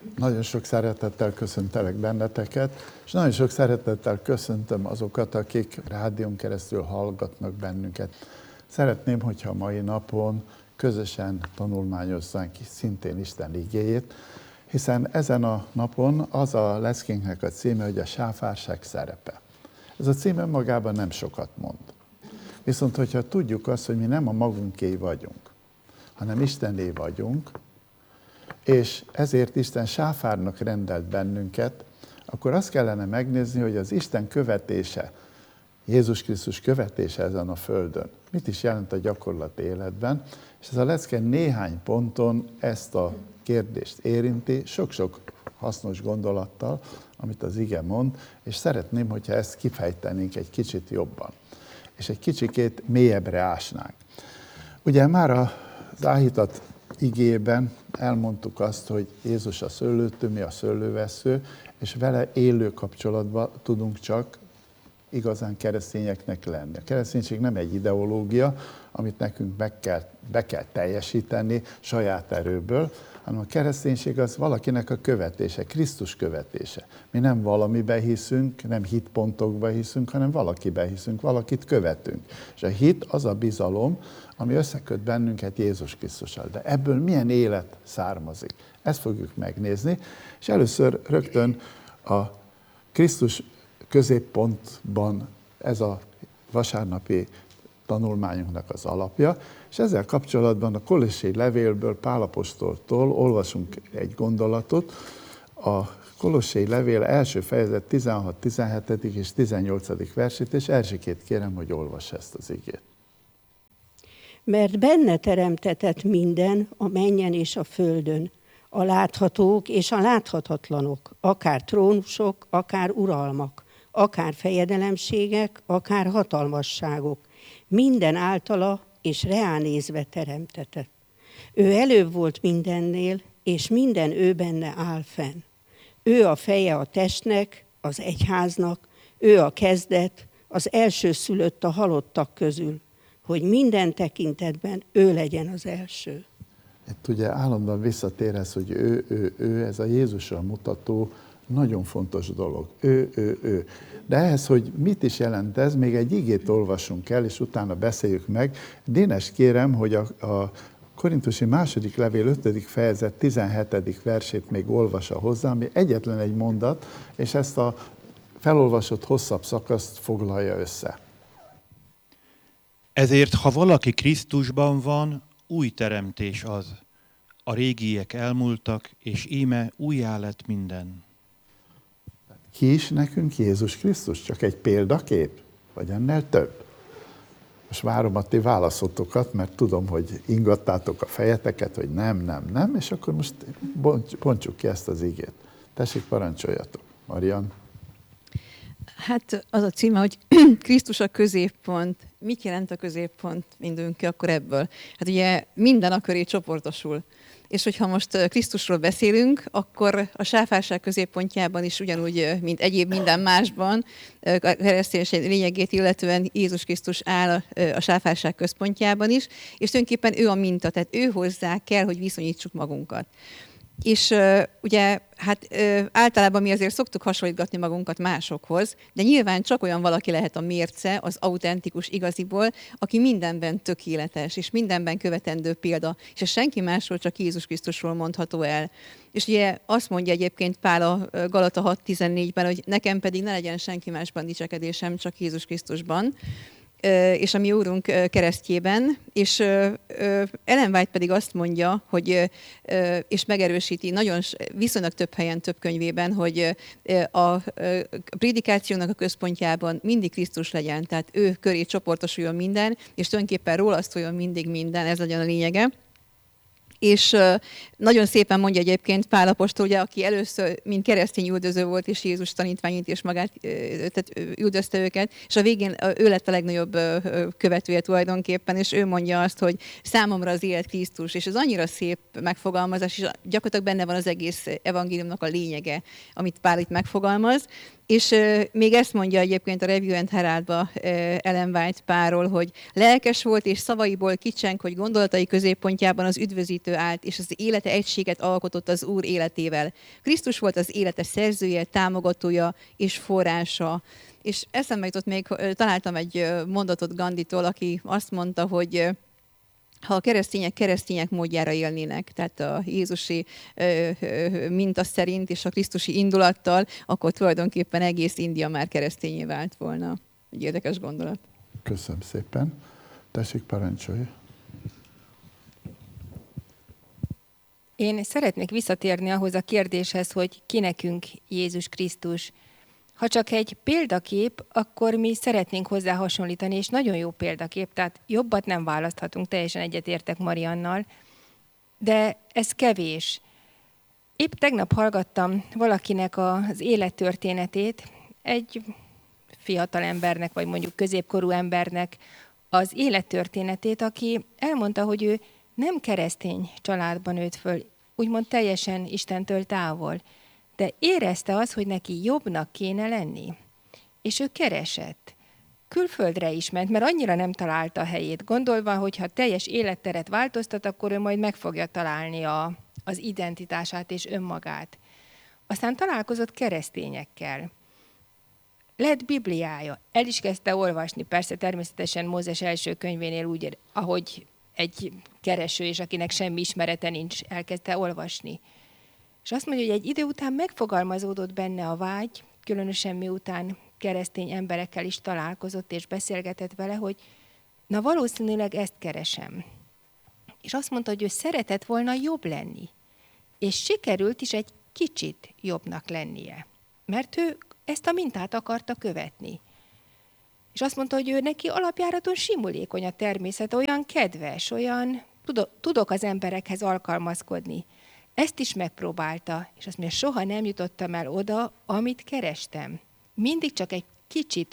Nagyon sok szeretettel köszöntelek benneteket, és nagyon sok szeretettel köszöntöm azokat, akik rádión keresztül hallgatnak bennünket. Szeretném, hogyha mai napon közösen tanulmányozzánk szintén Isten igéjét, hiszen ezen a napon az a leckénknek a címe, hogy a sáfárság szerepe. Ez a cím önmagában nem sokat mond. Viszont, hogyha tudjuk azt, hogy mi nem a magunké vagyunk, hanem Istené vagyunk, és ezért Isten sáfárnak rendelt bennünket, akkor azt kellene megnézni, hogy az Isten követése, Jézus Krisztus követése ezen a földön mit is jelent a gyakorlati életben, és ez a lecke néhány ponton ezt a kérdést érinti, sok-sok hasznos gondolattal, amit az ige mond, és szeretném, hogyha ezt kifejtenénk egy kicsit jobban, és egy kicsikét mélyebbre ásnánk. Ugye már az áhítat igében elmondtuk azt, hogy Jézus a szőlőtő, mi a szőlővesző, és vele élő kapcsolatban tudunk csak igazán keresztényeknek lenni. A kereszténység nem egy ideológia, amit nekünk be kell teljesíteni saját erőből, hanem a kereszténység az valakinek a követése, Krisztus követése. Mi nem valamibe hiszünk, nem hitpontokba hiszünk, hanem valakibe hiszünk, valakit követünk. És a hit az a bizalom, ami összeköt bennünket Jézus Krisztussal. De ebből milyen élet származik? Ezt fogjuk megnézni, és először rögtön a Krisztus középpontban ez a vasárnapi tanulmányunknak az alapja, és ezzel kapcsolatban a Kolossé levélből, Pál apostoltól olvasunk egy gondolatot, a Kolossé levél első fejezet 16, 17. és 18. versét, és Erzsikét kérem, hogy olvass ezt az igét. Mert benne teremtetett minden a mennyen és a földön, a láthatók és a láthatatlanok, akár trónusok, akár uralmak, akár fejedelemségek, akár hatalmasságok, minden általa és reánézve teremtetett. Ő előbb volt mindennél, és minden ő benne áll fenn. Ő a feje a testnek, az egyháznak, ő a kezdet, az elsőszülött a halottak közül, hogy minden tekintetben ő legyen az első. Itt ugye állandóan visszatérhez, hogy ő, ez a Jézusra mutató nagyon fontos dolog. Ő. De ehhez, hogy mit is jelent ez, még egy igét olvasunk el, és utána beszéljük meg. Dénes kérem, hogy a Korintusi második levél 5. fejezet 17. versét még olvassa hozzá, ami egyetlen egy mondat, és ezt a felolvasott hosszabb szakaszt foglalja össze. Ezért, ha valaki Krisztusban van, új teremtés az. A régiek elmúltak, és íme újjá lett minden. Ki is nekünk Jézus Krisztus? Csak egy példakép? Vagy ennél több? Most várom a ti válaszotokat, mert tudom, hogy ingattátok a fejeteket, hogy nem, és akkor most bontsuk ki ezt az igét. Tessék, parancsoljatok. Marian. Hát az a címe, hogy Krisztus a középpont. Mit jelent a középpont? Indulunk ki akkor ebből. Hát ugye minden a köré csoportosul. És hogyha most Krisztusról beszélünk, akkor a sáfárság középpontjában is ugyanúgy, mint egyéb minden másban, a kereszténység lényegét illetően Jézus Krisztus áll a sáfárság központjában is, és tulajdonképpen ő a minta, tehát ő hozzá kell, hogy viszonyítsuk magunkat. És ugye hát általában mi azért szoktuk hasonlítgatni magunkat másokhoz, de nyilván csak olyan valaki lehet a mérce, az autentikus igaziból, aki mindenben tökéletes, és mindenben követendő példa, és ez senki másról, csak Jézus Krisztusról mondható el. És ugye azt mondja egyébként Pál a Galata 6.14-ben, hogy nekem pedig ne legyen senki másban dicsekedésem, csak Jézus Krisztusban, és a mi úrunk keresztjében, és Ellen White pedig azt mondja, hogy, és megerősíti viszonylag több helyen, több könyvében, hogy a prédikációnak a központjában mindig Krisztus legyen, tehát ő köré csoportosuljon minden, és tulajdonképpen róla szóljon mindig minden, ez legyen a lényege. És nagyon szépen mondja egyébként Pál apostol, ugye, aki először, mint keresztény üldöző volt, és Jézus tanítványait és magát, tehát üldözte őket, és a végén ő lett a legnagyobb követője tulajdonképpen, és ő mondja azt, hogy számomra az élet Krisztus, és ez annyira szép megfogalmazás, és gyakorlatilag benne van az egész evangéliumnak a lényege, amit Pál itt megfogalmaz, És még ezt mondja egyébként a Review and Heraldba Ellen White Pálról, hogy lelkes volt, és szavaiból kicseng, hogy gondolatai középpontjában az üdvözítő állt, és az élete egységet alkotott az Úr életével. Krisztus volt az élete szerzője, támogatója és forrása. És eszembe jutott még, találtam egy mondatot Gandhitól, aki azt mondta, hogy ha a keresztények módjára élnének, tehát a jézusi minta szerint és a krisztusi indulattal, akkor tulajdonképpen egész India már keresztényé vált volna. Egy érdekes gondolat. Köszönöm szépen. Tessék, parancsolj. Én szeretnék visszatérni ahhoz a kérdéshez, hogy ki nekünk Jézus Krisztus. Ha csak egy példakép, akkor mi szeretnénk hozzá hasonlítani, és nagyon jó példakép, tehát jobbat nem választhatunk, teljesen egyetértek Mariannal, de ez kevés. Épp tegnap hallgattam valakinek az élettörténetét, egy fiatal embernek, vagy mondjuk középkorú embernek az élettörténetét, aki elmondta, hogy ő nem keresztény családban nőtt föl, úgymond teljesen Istentől távol, de érezte az, hogy neki jobbnak kéne lenni. És ő keresett. Külföldre is ment, mert annyira nem találta a helyét, gondolva, hogy ha teljes életteret változtat, akkor ő majd meg fogja találni az identitását és önmagát. Aztán találkozott keresztényekkel. Lett Bibliája, el is kezdte olvasni, persze természetesen Mózes első könyvénél úgy, ahogy egy kereső, és akinek semmi ismerete nincs, elkezdte olvasni. És azt mondja, hogy egy idő után megfogalmazódott benne a vágy, különösen miután keresztény emberekkel is találkozott és beszélgetett vele, hogy na valószínűleg ezt keresem. És azt mondta, hogy ő szeretett volna jobb lenni. És sikerült is egy kicsit jobbnak lennie. Mert ő ezt a mintát akarta követni. És azt mondta, hogy ő neki alapjáraton simulékony a természet, olyan kedves, olyan tudok az emberekhez alkalmazkodni. Ezt is megpróbálta, és azt mondja, soha nem jutottam el oda, amit kerestem. Mindig csak egy kicsit